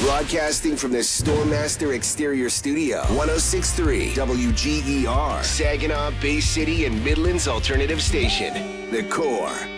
Broadcasting from the Stormmaster Exterior Studio, 106.3 WGER, Saginaw, Bay City, and Midland's alternative station, The Core.